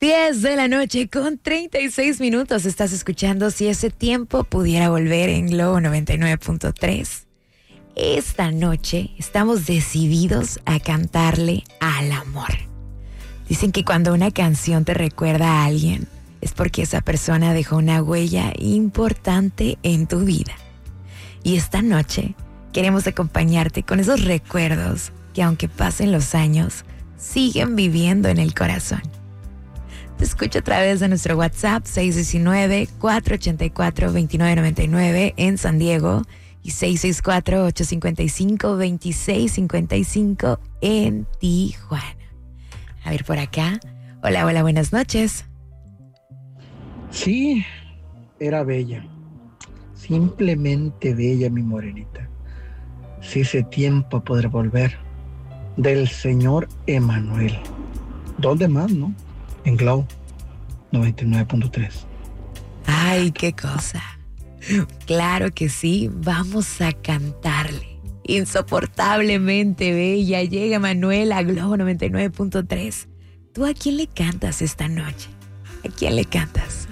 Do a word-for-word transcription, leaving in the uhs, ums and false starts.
diez de la noche con treinta y seis minutos. Estás escuchando Si ese tiempo pudiera volver en Globo noventa y nueve punto tres. Esta noche estamos decididos a cantarle al amor. Dicen que cuando una canción te recuerda a alguien, es porque esa persona dejó una huella importante en tu vida. Y esta noche queremos acompañarte con esos recuerdos que, aunque pasen los años, siguen viviendo en el corazón. Te escucho a través de nuestro WhatsApp seis uno nueve, cuatro ocho cuatro, dos nueve nueve nueve en San Diego y seis seis cuatro, ocho cinco cinco, dos seis cinco cinco en Tijuana. A ver por acá. Hola, hola, buenas noches. Sí, era bella. Simplemente bella, mi morenita. Si ese tiempo podrá volver. Del señor Emanuel. ¿Dónde más, no? En Globo noventa y nueve punto tres. Ay, qué cosa. Claro que sí, vamos a cantarle. Insoportablemente bella, llega Manuel a Globo noventa y nueve punto tres. ¿Tú a quién le cantas esta noche? ¿A quién le cantas?